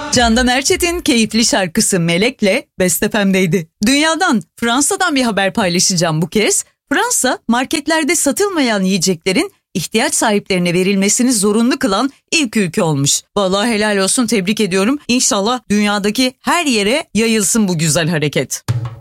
Candan Erçetin keyifli şarkısı Melek'le Best FM'deydi. Dünyadan, Fransa'dan bir haber paylaşacağım bu kez. Fransa, marketlerde satılmayan yiyeceklerin ihtiyaç sahiplerine verilmesini zorunlu kılan ilk ülke olmuş. Vallahi helal olsun, tebrik ediyorum. İnşallah dünyadaki her yere yayılsın bu güzel hareket.